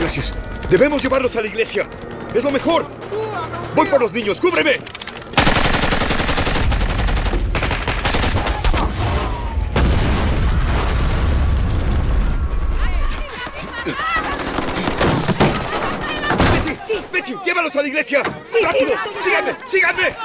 Gracias. Debemos llevarlos a la iglesia. ¡Es lo mejor! ¡Voy por los niños! ¡Cúbreme! ¡Betty! ¡Betty! ¡Llévalos a la iglesia! Sí, ¡Rápido! sí, lo estoy ¡Síganme! ¡Síganme!